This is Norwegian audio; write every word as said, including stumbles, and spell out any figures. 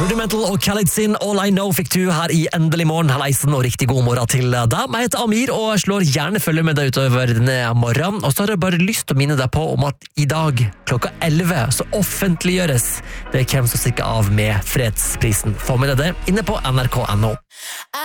Rudimental og Khalid sin All I Know fikk du her i Endelig morgen. Halleisen og riktig god morgen til deg. Jeg heter Amir og slår gjerne følge med deg utover denne morgenen. Og så har jeg bare lyst til å minne deg på om at i dag klokka elleve så offentliggjøres det hvem som stikker av med fredsprisen. Få med deg det inne på N R K punktum N O.